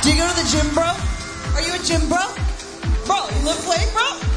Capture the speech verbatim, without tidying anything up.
Do you go to the gym, bro? Are you a gym bro? Bro, you lift weight, bro?